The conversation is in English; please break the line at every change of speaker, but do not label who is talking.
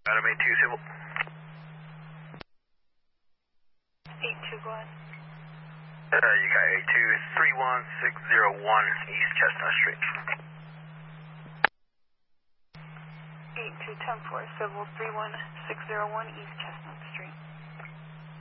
Adam 82 Civil.
82, go ahead.
You got 82 31601 East Chestnut Street.
82 10-4, Civil 31601 East Chestnut Street.